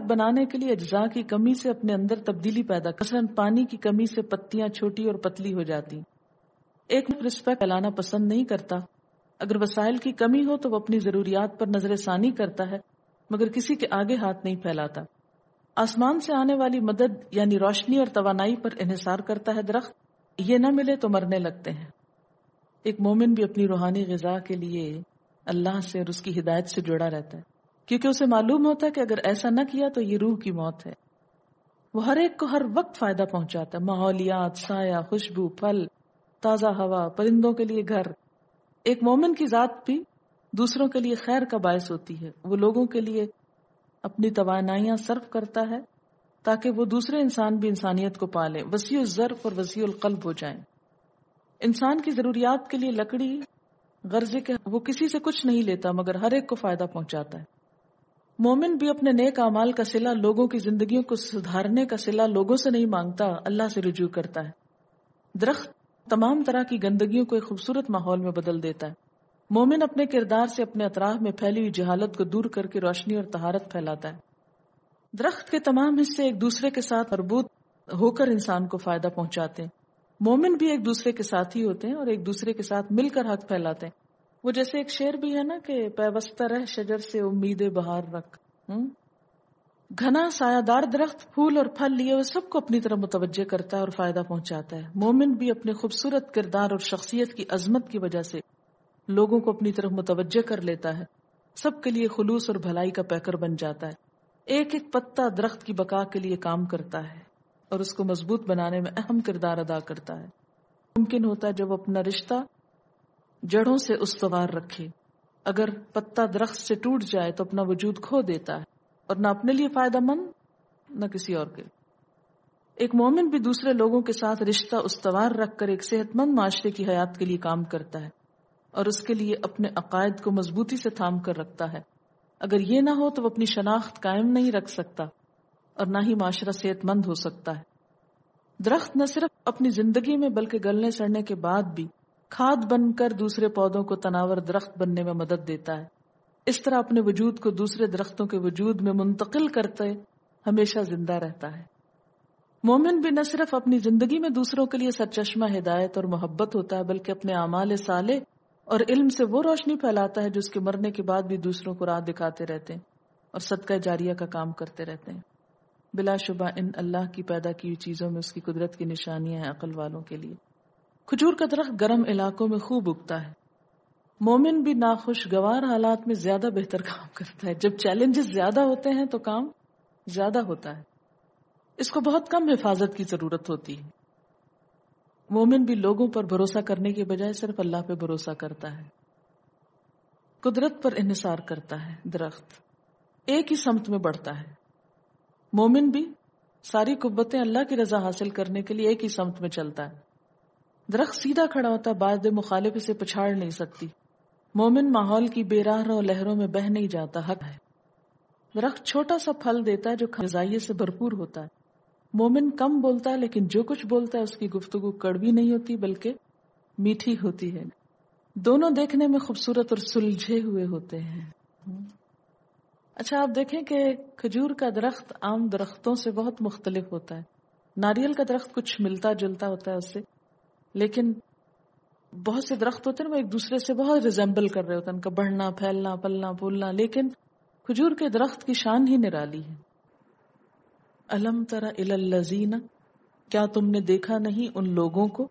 بنانے کے لیے اجزاء کی کمی سے اپنے اندر تبدیلی پیدا کر، مثلا پانی کی کمی سے پتیاں چھوٹی اور پتلی ہو جاتی. ایک رسپیکٹ پھیلانا پسند نہیں کرتا. اگر وسائل کی کمی ہو تو وہ اپنی ضروریات پر نظر ثانی کرتا ہے مگر کسی کے آگے ہاتھ نہیں پھیلاتا. آسمان سے آنے والی مدد یعنی روشنی اور توانائی پر انحصار کرتا ہے درخت. یہ نہ ملے تو مرنے لگتے ہیں. ایک مومن بھی اپنی روحانی غذا کے لیے اللہ سے اور اس کی ہدایت سے جڑا رہتا ہے، کیونکہ اسے معلوم ہوتا ہے کہ اگر ایسا نہ کیا تو یہ روح کی موت ہے. وہ ہر ایک کو ہر وقت فائدہ پہنچاتا ہے. ماحولیات، سایہ، خوشبو، پھل، تازہ ہوا، پرندوں کے لیے گھر. ایک مومن کی ذات بھی دوسروں کے لیے خیر کا باعث ہوتی ہے. وہ لوگوں کے لیے اپنی توانائیاں صرف کرتا ہے تاکہ وہ دوسرے انسان بھی انسانیت کو پالیں، وسیع الظرف اور وسیع القلب ہو جائیں. انسان کی ضروریات کے لیے لکڑی غرضے کے وہ کسی سے کچھ نہیں لیتا مگر ہر ایک کو فائدہ پہنچاتا ہے. مومن بھی اپنے نیک اعمال کا صلہ، لوگوں کی زندگیوں کو سدھارنے کا صلہ لوگوں سے نہیں مانگتا، اللہ سے رجوع کرتا ہے. درخت تمام طرح کی گندگیوں کو ایک خوبصورت ماحول میں بدل دیتا ہے. مومن اپنے کردار سے اپنے اطراف میں پھیلی ہوئی جہالت کو دور کر کے روشنی اور طہارت پھیلاتا ہے. درخت کے تمام حصے ایک دوسرے کے ساتھ مربوط ہو کر انسان کو فائدہ پہنچاتے ہیں. مومن بھی ایک دوسرے کے ساتھی ہوتے ہیں اور ایک دوسرے کے ساتھ مل کر حق پھیلاتے ہیں. وہ جیسے ایک شعر بھی ہے نا کہ پیوستہ رہ شجر سے امید بہار رکھ. گھنا سایہ دار درخت پھول اور پھل لیے وہ سب کو اپنی طرف متوجہ کرتا ہے اور فائدہ پہنچاتا ہے. مومن بھی اپنے خوبصورت کردار اور شخصیت کی عظمت کی وجہ سے لوگوں کو اپنی طرف متوجہ کر لیتا ہے، سب کے لیے خلوص اور بھلائی کا پیکر بن جاتا ہے. ایک ایک پتا درخت کی بقا کے لیے کام کرتا ہے اور اس کو مضبوط بنانے میں اہم کردار ادا کرتا ہے. ممکن ہوتا ہے جب وہ اپنا رشتہ جڑوں سے استوار رکھے. اگر پتا درخت سے ٹوٹ جائے تو اپنا وجود کھو دیتا ہے اور نہ اپنے لیے فائدہ مند نہ کسی اور کے. ایک مومن بھی دوسرے لوگوں کے ساتھ رشتہ استوار رکھ کر ایک صحت مند معاشرے کی حیات کے لیے کام کرتا ہے اور اس کے لیے اپنے عقائد کو مضبوطی سے تھام کر رکھتا ہے. اگر یہ نہ ہو تو وہ اپنی شناخت قائم نہیں رکھ سکتا اور نہ ہی معاشرہ صحت مند ہو سکتا ہے. درخت نہ صرف اپنی زندگی میں بلکہ گلنے سڑنے کے بعد بھی کھاد بن کر دوسرے پودوں کو تناور درخت بننے میں مدد دیتا ہے. اس طرح اپنے وجود کو دوسرے درختوں کے وجود میں منتقل کرتے ہمیشہ زندہ رہتا ہے. مومن بھی نہ صرف اپنی زندگی میں دوسروں کے لیے سرچشمہ ہدایت اور محبت ہوتا ہے بلکہ اپنے اعمال صالح اور علم سے وہ روشنی پھیلاتا ہے جو اس کے مرنے کے بعد بھی دوسروں کو راہ دکھاتے رہتے ہیں اور صدقہ جاریہ کا کام کرتے رہتے ہیں. بلا شبہ ان اللہ کی پیدا کی ہوئی چیزوں میں اس کی قدرت کی نشانیاں ہیں عقل والوں کے لیے. کھجور کا درخت گرم علاقوں میں خوب اگتا ہے. مومن بھی ناخوشگوار حالات میں زیادہ بہتر کام کرتا ہے. جب چیلنجز زیادہ ہوتے ہیں تو کام زیادہ ہوتا ہے. اس کو بہت کم حفاظت کی ضرورت ہوتی ہے. مومن بھی لوگوں پر بھروسہ کرنے کے بجائے صرف اللہ پہ بھروسہ کرتا ہے. قدرت پر انحصار کرتا ہے. درخت ایک ہی سمت میں بڑھتا ہے. مومن بھی ساری قوتیں اللہ کی رضا حاصل کرنے کے لیے ایک ہی سمت میں چلتا ہے. درخت سیدھا کھڑا ہوتا ہے، بعض مخالف اسے پچھاڑ نہیں سکتی. مومن ماحول کی بے راہ رو لہروں میں بہہ نہیں جاتا، حق ہے. درخت چھوٹا سا پھل دیتا ہے جو غذائیت سے بھرپور ہوتا ہے. مومن کم بولتا ہے لیکن جو کچھ بولتا ہے اس کی گفتگو کڑوی نہیں ہوتی بلکہ میٹھی ہوتی ہے. دونوں دیکھنے میں خوبصورت اور سلجھے ہوئے ہوتے ہیں. اچھا آپ دیکھیں کہ کھجور کا درخت عام درختوں سے بہت مختلف ہوتا ہے. ناریل کا درخت کچھ ملتا جلتا ہوتا ہے اس سے، لیکن بہت سے درخت ہوتے ہیں وہ ایک دوسرے سے بہت ریزمبل کر رہے ہوتے ہیں، ان کا بڑھنا پھیلنا پلنا پھولنا. لیکن کھجور کے درخت کی شان ہی نرالی ہے. الم تر الی الذین، کیا تم نے دیکھا نہیں ان لوگوں کو،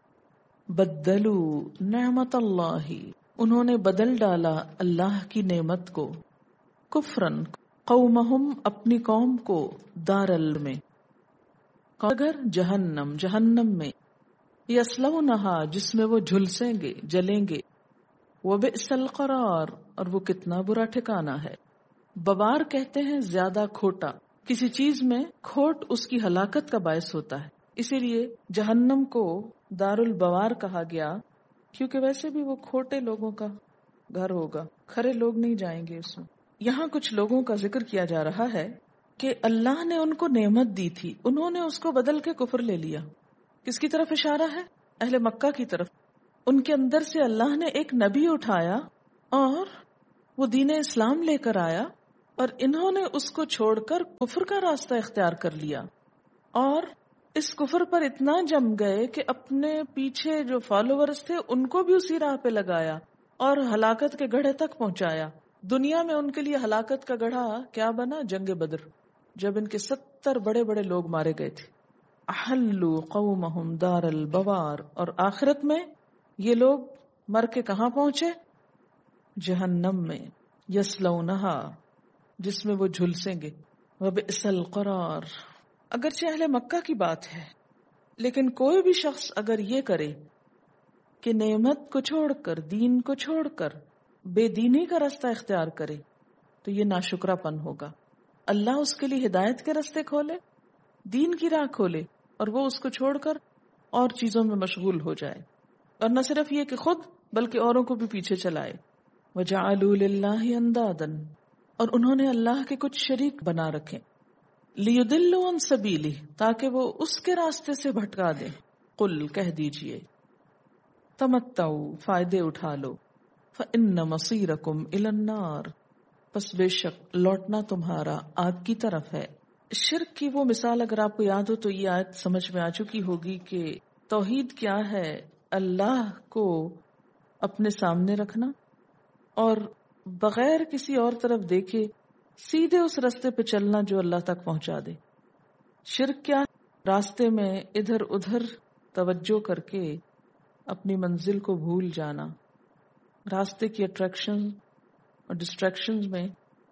بدلوا نعمت اللہ، انہوں نے بدل ڈالا اللہ کی نعمت کو، کفرن قومہم، اپنی قوم کو، دارل میں، اگر جہنم، جہنم میں، یصلونہا، جس میں وہ جھلسیں گے جلیں گے، وبئس القرار، اور وہ کتنا برا ٹھکانہ ہے. بوار کہتے ہیں زیادہ کھوٹا، کسی چیز میں کھوٹ اس کی ہلاکت کا باعث ہوتا ہے، اسی لیے جہنم کو دار البوار کہا گیا، کیونکہ ویسے بھی وہ کھوٹے لوگوں کا گھر ہوگا، کھرے لوگ نہیں جائیں گے اس میں. یہاں کچھ لوگوں کا ذکر کیا جا رہا ہے کہ اللہ نے ان کو نعمت دی تھی، انہوں نے اس کو بدل کے کفر لے لیا. کس کی طرف اشارہ ہے؟ اہل مکہ کی طرف. ان کے اندر سے اللہ نے ایک نبی اٹھایا اور وہ دین اسلام لے کر آیا، اور انہوں نے اس کو چھوڑ کر کفر کا راستہ اختیار کر لیا اور اس کفر پر اتنا جم گئے کہ اپنے پیچھے جو فالوورز تھے ان کو بھی اسی راہ پہ لگایا اور ہلاکت کے گڑھے تک پہنچایا. دنیا میں ان کے لیے ہلاکت کا گڑھا کیا بنا؟ جنگ بدر، جب ان کے 70 بڑے بڑے لوگ مارے گئے تھے. احلوا قومہم دار البوار، اور آخرت میں یہ لوگ مر کے کہاں پہنچے؟ جہنم میں، یصلونہا، جس میں وہ جھلسیں گے. وبئس القرار. اگرچہ اہل مکہ کی بات ہے، لیکن کوئی بھی شخص اگر یہ کرے کہ نعمت کو چھوڑ کر، دین کو چھوڑ کر بے دینی کا راستہ اختیار کرے تو یہ ناشکرا پن ہوگا. اللہ اس کے لیے ہدایت کے راستے کھولے، دین کی راہ کھولے، اور وہ اس کو چھوڑ کر اور چیزوں میں مشغول ہو جائے، اور نہ صرف یہ کہ خود بلکہ اوروں کو بھی پیچھے چلائے. وَجَعَلُوا لِلَّهِ أَنْدَادًا، اور انہوں نے اللہ کے کچھ شریک بنا رکھے. لِيُضِلُّوا عَنْ سَبِيلِهِ، تاکہ وہ اس کے راستے سے بھٹکا دیں. قل، کہہ دیجئے، تمتعوا، فائدے اٹھا لو، فَإِنَّ مَصِيرَكُمْ إِلَى النَّارِ، پس بے شک لوٹنا تمہارا آگ کی طرف ہے. شرک کی وہ مثال اگر آپ کو یاد ہو تو یہ آیت سمجھ میں آ چکی ہوگی کہ توحید کیا ہے؟ اللہ کو اپنے سامنے رکھنا اور بغیر کسی اور طرف دیکھے سیدھے اس راستے پہ چلنا جو اللہ تک پہنچا دے. شرک کیا؟ راستے میں ادھر ادھر توجہ کر کے اپنی منزل کو بھول جانا، راستے کی اٹریکشن اور ڈسٹریکشنز میں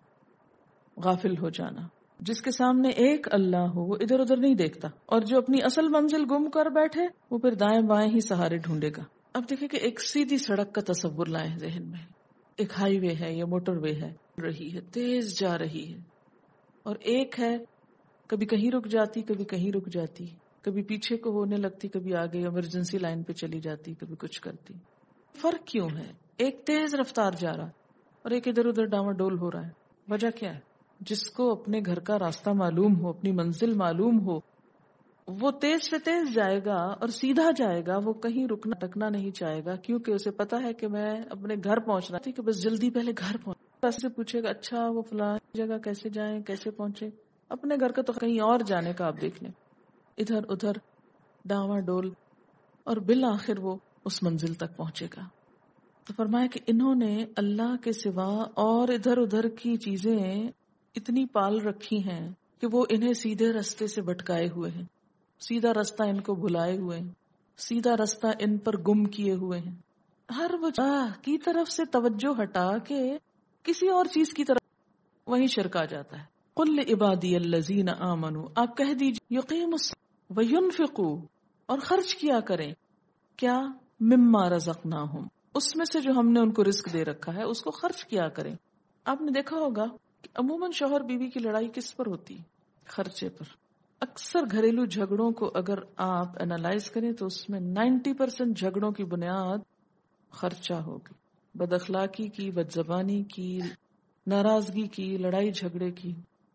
غافل ہو جانا. جس کے سامنے ایک اللہ ہو وہ ادھر ادھر نہیں دیکھتا، اور جو اپنی اصل منزل گم کر بیٹھے وہ پھر دائیں بائیں ہی سہارے ڈھونڈے گا. اب دیکھیں کہ ایک سیدھی سڑک کا تصور لائیں ذہن میں. ایک ہائی وے ہے یا موٹر وے ہے، رہی ہے، تیز جا رہی ہے، اور ایک ہے کبھی کہیں رک جاتی، کبھی کہیں رک جاتی، کبھی پیچھے کو ہونے لگتی، کبھی آگے ایمرجنسی لائن پہ چلی جاتی، کبھی کچھ کرتی. فرق کیوں ہے؟ ایک تیز رفتار جا رہا اور ایک ادھر ادھر ڈاما ڈول ہو رہا ہے. وجہ کیا ہے؟ جس کو اپنے گھر کا راستہ معلوم ہو، اپنی منزل معلوم ہو، وہ تیز سے تیز جائے گا اور سیدھا جائے گا. وہ کہیں رکنا ٹکنا نہیں چاہے گا، کیونکہ اسے پتا ہے کہ میں اپنے گھر پہنچنا تھی، کہ بس جلدی پہلے گھر پہنچ. راستے سے پوچھے گا اچھا وہ فلاں جگہ کیسے جائیں، کیسے پہنچے. اپنے گھر کا تو کہیں اور جانے کا آپ دیکھ لیں، ادھر ادھر ڈاواں ڈول، اور بالآخر وہ اس منزل تک پہنچے گا. تو فرمایا کہ انہوں نے اللہ کے سوا اور ادھر ادھر کی چیزیں اتنی پال رکھی ہیں کہ وہ انہیں سیدھے راستے سے بھٹکائے ہوئے ہیں، سیدھا راستہ ان کو بھلائے ہوئے ہیں، سیدھا راستہ ان پر گم کیے ہوئے ہیں. ہر وجہ کی طرف سے توجہ ہٹا کے کسی اور چیز کی طرف وہیں شرک آ جاتا ہے. قل لعبادی الذین آمنوا، آپ کہہ دیجیے یقیموا الصلاۃ وینفقوا، اور خرچ کیا کریں. کیا؟ مما رزقناہم، اس میں سے جو ہم نے ان کو رزق دے رکھا ہے اس کو خرچ کیا کریں. آپ نے دیکھا ہوگا کہ عموماً شوہر بیوی کی لڑائی کس پر ہوتی؟ خرچے پر. اکثر گھریلو جھگڑوں کو اگر آپ انالائز کریں تو اس میں 90% جھگڑوں کی بنیاد خرچہ ہوگی. بد اخلاقی کی، بد زبانی کی، ناراضگی کی، لڑائی جھگڑے کی.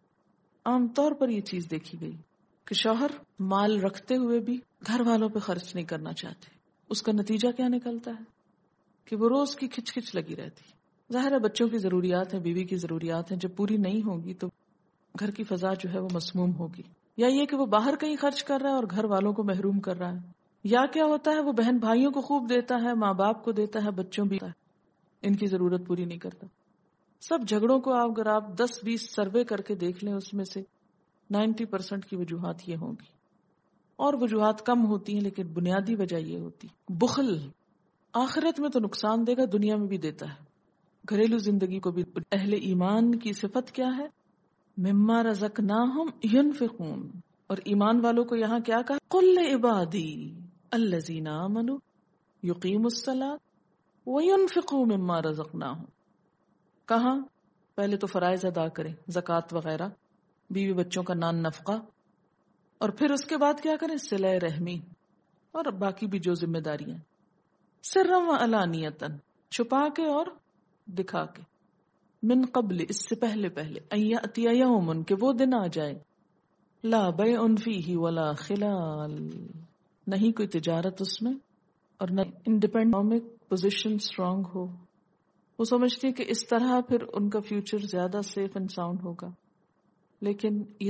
عام طور پر یہ چیز دیکھی گئی کہ شوہر مال رکھتے ہوئے بھی گھر والوں پہ خرچ نہیں کرنا چاہتے. اس کا نتیجہ کیا نکلتا ہے کہ وہ روز کی کھچ کھچ لگی رہتی. ظاہر ہے بچوں کی ضروریات ہیں، بیوی کی ضروریات ہیں، جب پوری نہیں ہوگی تو گھر کی فضا جو ہے وہ مسموم ہوگی. یا یہ کہ وہ باہر کہیں خرچ کر رہا ہے اور گھر والوں کو محروم کر رہا ہے. یا کیا ہوتا ہے وہ بہن بھائیوں کو خوب دیتا ہے، ماں باپ کو دیتا ہے، بچوں بھی ان کی ضرورت پوری نہیں کرتا. سب جھگڑوں کو اگر آپ 10-20 سروے کر کے دیکھ لیں اس میں سے 90% کی وجوہات یہ ہوں گی. اور وجوہات کم ہوتی ہیں لیکن بنیادی وجہ یہ ہوتی بخل. آخرت میں تو نقصان دے گا، دنیا میں بھی دیتا ہے. گھریلو زندگی کو بھی. اہل ایمان کی صفت کیا ہے؟ مما رزقناہم ینفقون. اور ایمان والوں کو یہاں کیا کہا؟ قل لعبادی الذین آمنوا یقیموا الصلاۃ وینفقوا مما رزقناہم. کہاں؟ پہلے تو فرائض ادا کریں، زکوٰۃ وغیرہ، بیوی بچوں کا نان نفقہ، اور پھر اس کے بعد کیا کریں؟ صلہ رحمی اور باقی بھی جو ذمہ داریاں. سرا و علانیتاً، چھپا کے اور دکھا کے. من قبل، اس سے پہلے ان یأتی یوم، کہ وہ دن آ جائے، لا بیع فیہ ولا خلال، نہیں کوئی تجارت اس میں اور نہ انڈیپینڈنٹ پوزیشن اسٹرانگ ہو، وہ سمجھتی ہے کہ اس طرح پھر ان کا فیوچر زیادہ سیف اینڈ ساؤنڈ ہوگا، لیکن یہ